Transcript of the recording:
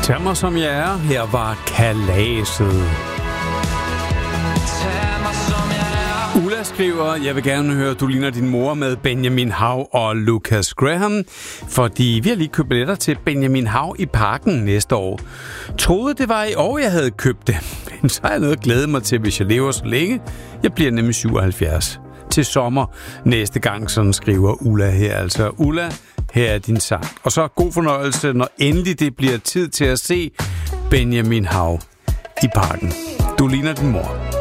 Tag mig som jeg er. Her var Kalaset. Ulla skriver, jeg vil gerne høre, du ligner din mor med Benjamin Hav og Lucas Graham, fordi vi har lige købt billetter til Benjamin Hav i Parken næste år. Troede, det var i år, jeg havde købt det. Men så har jeg noget at glæde mig til, hvis jeg lever så længe. Jeg bliver nemlig 77. Til sommer næste gang, sådan skriver Ulla her. Altså, Ulla, her er din sang. Og så god fornøjelse, når endelig det bliver tid til at se Benjamin Hav i Parken. Du ligner din mor.